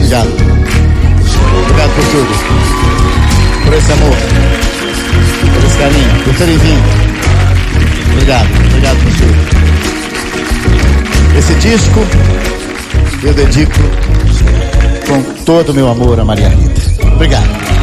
Obrigado. Obrigado por tudo. Por esse amor. Por esse carinho. Por terem vindo. Obrigado. Obrigado por tudo. Esse disco eu dedico com todo o meu amor a Maria Rita. Obrigado.